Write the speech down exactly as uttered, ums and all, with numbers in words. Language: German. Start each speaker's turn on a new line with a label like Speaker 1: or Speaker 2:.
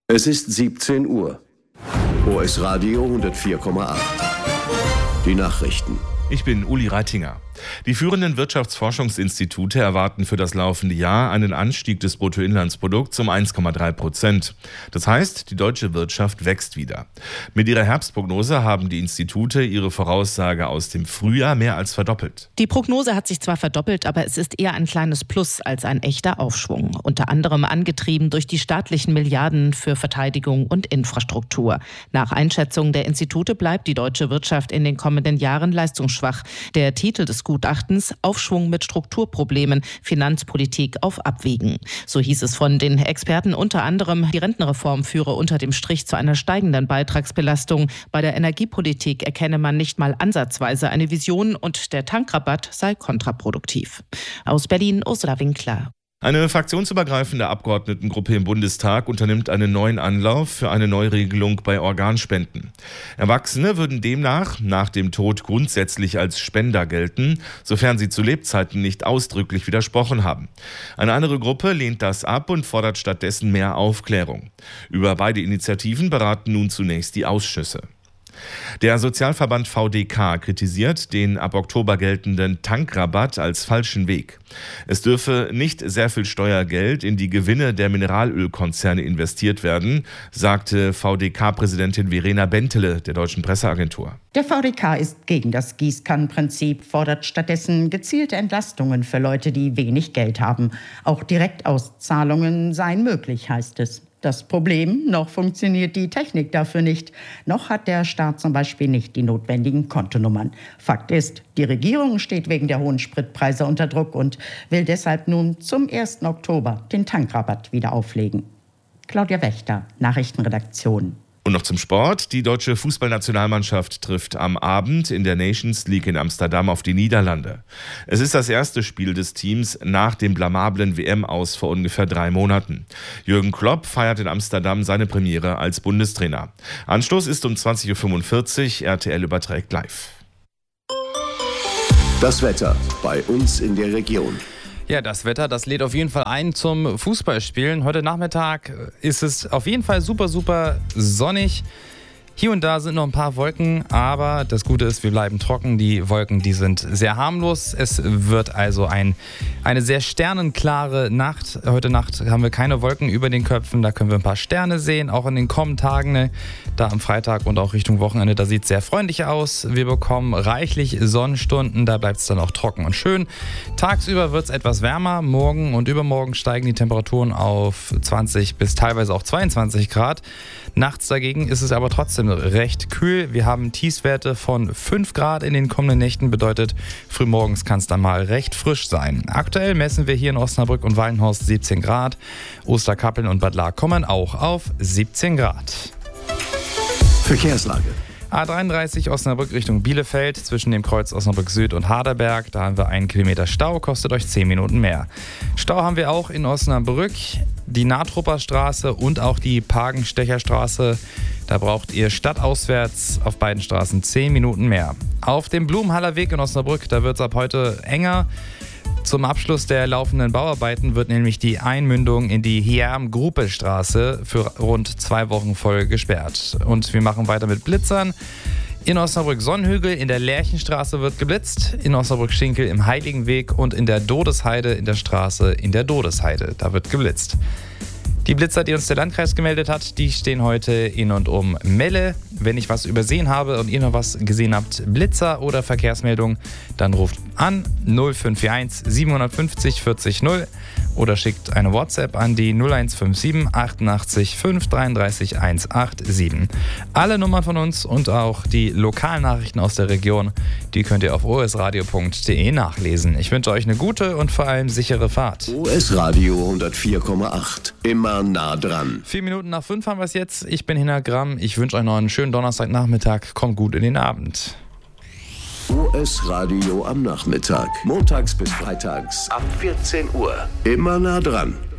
Speaker 1: Es ist siebzehn Uhr. O S Radio hundertvier Komma acht. Die Nachrichten.
Speaker 2: Ich bin Uli Reitinger. Die führenden Wirtschaftsforschungsinstitute erwarten für das laufende Jahr einen Anstieg des Bruttoinlandsprodukts um eins Komma drei Prozent. Das heißt, die deutsche Wirtschaft wächst wieder. Mit ihrer Herbstprognose haben die Institute ihre Voraussage aus dem Frühjahr mehr als verdoppelt.
Speaker 3: Die Prognose hat sich zwar verdoppelt, aber es ist eher ein kleines Plus als ein echter Aufschwung. Unter anderem angetrieben durch die staatlichen Milliarden für Verteidigung und Infrastruktur. Nach Einschätzung der Institute bleibt die deutsche Wirtschaft in den kommenden Jahren leistungsschwach. Der Titel des Gutachtens: Aufschwung mit Strukturproblemen, Finanzpolitik auf Abwägen. So hieß es von den Experten unter anderem, die Rentenreform führe unter dem Strich zu einer steigenden Beitragsbelastung. Bei der Energiepolitik erkenne man nicht mal ansatzweise eine Vision und der Tankrabatt sei kontraproduktiv. Aus Berlin, Ursula Winkler.
Speaker 2: Eine fraktionsübergreifende Abgeordnetengruppe im Bundestag unternimmt einen neuen Anlauf für eine Neuregelung bei Organspenden. Erwachsene würden demnach nach dem Tod grundsätzlich als Spender gelten, sofern sie zu Lebzeiten nicht ausdrücklich widersprochen haben. Eine andere Gruppe lehnt das ab und fordert stattdessen mehr Aufklärung. Über beide Initiativen beraten nun zunächst die Ausschüsse. Der Sozialverband V D K kritisiert den ab Oktober geltenden Tankrabatt als falschen Weg. Es dürfe nicht sehr viel Steuergeld in die Gewinne der Mineralölkonzerne investiert werden, sagte V D K-Präsidentin Verena Bentele der Deutschen Presseagentur.
Speaker 4: Der V D K ist gegen das Gießkannenprinzip, fordert stattdessen gezielte Entlastungen für Leute, die wenig Geld haben. Auch Direktauszahlungen seien möglich, heißt es. Das Problem: noch funktioniert die Technik dafür nicht. Noch hat der Staat zum Beispiel nicht die notwendigen Kontonummern. Fakt ist, die Regierung steht wegen der hohen Spritpreise unter Druck und will deshalb nun zum ersten Oktober den Tankrabatt wieder auflegen. Claudia Wächter, Nachrichtenredaktion.
Speaker 2: Und noch zum Sport. Die deutsche Fußballnationalmannschaft trifft am Abend in der Nations League in Amsterdam auf die Niederlande. Es ist das erste Spiel des Teams nach dem blamablen W M-Aus vor ungefähr drei Monaten. Jürgen Klopp feiert in Amsterdam seine Premiere als Bundestrainer. Anstoß ist um zwanzig Uhr fünfundvierzig. R T L überträgt live.
Speaker 1: Das Wetter bei uns in der Region.
Speaker 5: Ja, das Wetter, das lädt auf jeden Fall ein zum Fußballspielen. Heute Nachmittag ist es auf jeden Fall super, super sonnig. Hier und da sind noch ein paar Wolken, aber das Gute ist, wir bleiben trocken. Die Wolken, die sind sehr harmlos. Es wird also ein, eine sehr sternenklare Nacht. Heute Nacht haben wir keine Wolken über den Köpfen. Da können wir ein paar Sterne sehen, auch in den kommenden Tagen. Ne? Da am Freitag und auch Richtung Wochenende, da sieht es sehr freundlich aus. Wir bekommen reichlich Sonnenstunden, da bleibt es dann auch trocken und schön. Tagsüber wird es etwas wärmer. Morgen und übermorgen steigen die Temperaturen auf zwanzig bis teilweise auch zweiundzwanzig Grad. Nachts dagegen ist es aber trotzdem recht kühl. Wir haben Tiefstwerte von fünf Grad in den kommenden Nächten. Bedeutet, frühmorgens kann es dann mal recht frisch sein. Aktuell messen wir hier in Osnabrück und Wallenhorst siebzehn Grad. Osterkappeln und Bad Lahr kommen auch auf siebzehn Grad.
Speaker 1: Verkehrslage.
Speaker 5: A dreiunddreißig Osnabrück Richtung Bielefeld zwischen dem Kreuz Osnabrück Süd und Harderberg. Da haben wir einen Kilometer Stau, kostet euch zehn Minuten mehr. Stau haben wir auch in Osnabrück, die Natrupper Straße und auch die Pagenstecher Straße. Da braucht ihr stadtauswärts auf beiden Straßen zehn Minuten mehr. Auf dem Blumenhaller Weg in Osnabrück, da wird es ab heute enger. Zum Abschluss der laufenden Bauarbeiten wird nämlich die Einmündung in die Hiam-Gruppe-Straße für rund zwei Wochen voll gesperrt. Und wir machen weiter mit Blitzern. In Osnabrück-Sonnenhügel in der Lärchenstraße wird geblitzt, in Osnabrück-Schinkel im Heiligenweg und in der Dodesheide in der Straße in der Dodesheide. Da wird geblitzt. Die Blitzer, die uns der Landkreis gemeldet hat, die stehen heute in und um Melle. Wenn ich was übersehen habe und ihr noch was gesehen habt, Blitzer oder Verkehrsmeldung, dann ruft an null fünf vier eins sieben fünf null vierzig null oder schickt eine WhatsApp an die null eins fünf sieben achtundachtzig fünf dreiunddreißig hundertsiebenundachtzig. Alle Nummern von uns und auch die Lokalnachrichten aus der Region, die könnt ihr auf o s radio punkt d e nachlesen. Ich wünsche euch eine gute und vor allem sichere Fahrt.
Speaker 1: O S Radio hundertvier Komma acht. Immer nah dran.
Speaker 5: Vier Minuten nach fünf haben wir es jetzt. Ich bin Hinner Gramm. Ich wünsche euch noch einen schönen Donnerstagnachmittag. Kommt gut in den Abend.
Speaker 1: O S Radio am Nachmittag. Montags bis freitags ab vierzehn Uhr. Immer nah dran.